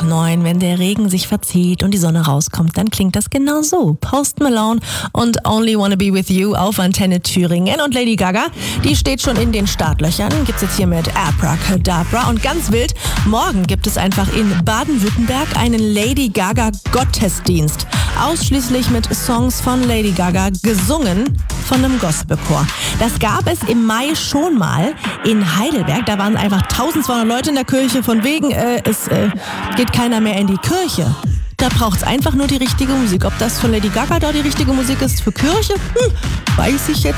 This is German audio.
9. Wenn der Regen sich verzieht und die Sonne rauskommt, dann klingt das genau so. Post Malone und Only Wanna Be With You auf Antenne Thüringen. Und Lady Gaga, die steht schon in den Startlöchern. Gibt's jetzt hier mit Abracadabra. Und ganz wild, morgen gibt es einfach in Baden-Württemberg einen Lady Gaga Gottesdienst. Ausschließlich mit Songs von Lady Gaga, gesungen von einem Gospelchor. Das gab es im Mai schon mal in Heidelberg. Da waren einfach 1200 Leute in der Kirche, von wegen, es geht keiner mehr in die Kirche. Da braucht's einfach nur die richtige Musik. Ob das von Lady Gaga da die richtige Musik ist für Kirche, weiß ich jetzt